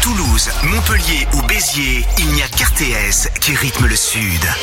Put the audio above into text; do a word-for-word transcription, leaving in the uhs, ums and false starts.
Toulouse, Montpellier ou Béziers, il n'y a qu'R T S qui rythme le Sud.